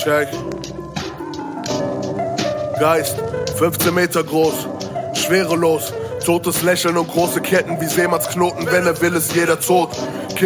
Check. Geist, 15 Meter groß, schwerelos, totes Lächeln und große Ketten wie Seemannsknoten. Wenn er will, ist jeder tot.